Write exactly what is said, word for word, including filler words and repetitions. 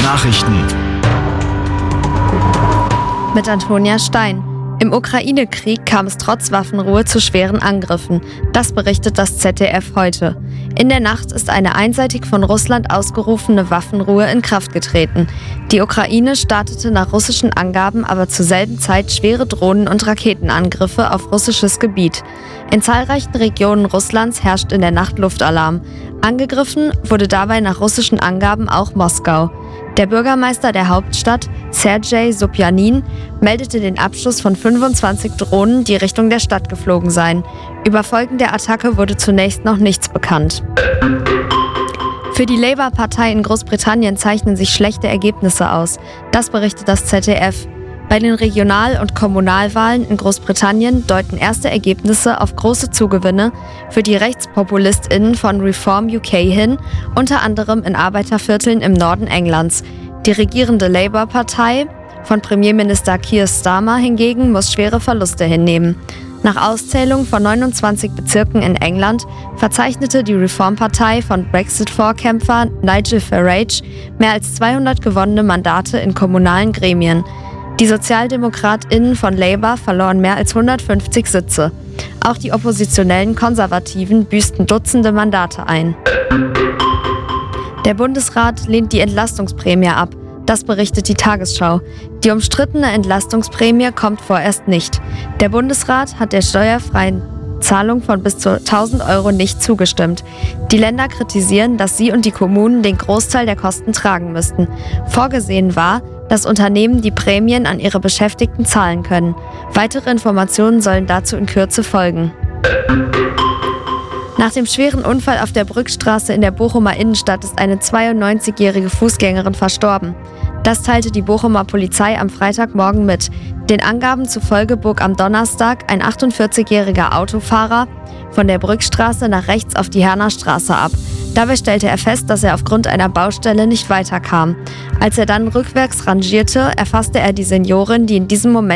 Nachrichten. Mit Antonia Stein. Im Ukraine-Krieg kam es trotz Waffenruhe zu schweren Angriffen. Das berichtet das Z D F heute. In der Nacht ist eine einseitig von Russland ausgerufene Waffenruhe in Kraft getreten. Die Ukraine startete nach russischen Angaben aber zur selben Zeit schwere Drohnen- und Raketenangriffe auf russisches Gebiet. In zahlreichen Regionen Russlands herrscht in der Nacht Luftalarm. Angegriffen wurde dabei nach russischen Angaben auch Moskau. Der Bürgermeister der Hauptstadt, Sergei Sobjanin, meldete den Abschuss von fünfundzwanzig Drohnen, die Richtung der Stadt geflogen seien. Über Folgen der Attacke wurde zunächst noch nichts bekannt. Für die Labour-Partei in Großbritannien zeichnen sich schlechte Ergebnisse aus. Das berichtet das Z D F. Bei den Regional- und Kommunalwahlen in Großbritannien deuten erste Ergebnisse auf große Zugewinne für die RechtspopulistInnen von Reform U K hin, unter anderem in Arbeitervierteln im Norden Englands. Die regierende Labour-Partei von Premierminister Keir Starmer hingegen muss schwere Verluste hinnehmen. Nach Auszählung von neunundzwanzig Bezirken in England verzeichnete die Reform-Partei von Brexit-Vorkämpfer Nigel Farage mehr als zweihundert gewonnene Mandate in kommunalen Gremien. Die SozialdemokratInnen von Labour verloren mehr als hundertfünfzig Sitze. Auch die oppositionellen Konservativen büßten Dutzende Mandate ein. Der Bundesrat lehnt die Entlastungsprämie ab. Das berichtet die Tagesschau. Die umstrittene Entlastungsprämie kommt vorerst nicht. Der Bundesrat hat der steuerfreien Zahlung von bis zu tausend Euro nicht zugestimmt. Die Länder kritisieren, dass sie und die Kommunen den Großteil der Kosten tragen müssten. Vorgesehen war, dass Unternehmen die Prämien an ihre Beschäftigten zahlen können. Weitere Informationen sollen dazu in Kürze folgen. Nach dem schweren Unfall auf der Brückstraße in der Bochumer Innenstadt ist eine zweiundneunzigjährige Fußgängerin verstorben. Das teilte die Bochumer Polizei am Freitagmorgen mit. Den Angaben zufolge bog am Donnerstag ein achtundvierzigjähriger Autofahrer von der Brückstraße nach rechts auf die Hernerstraße ab. Dabei stellte er fest, dass er aufgrund einer Baustelle nicht weiterkam. Als er dann rückwärts rangierte, erfasste er die Seniorin, die in diesem Moment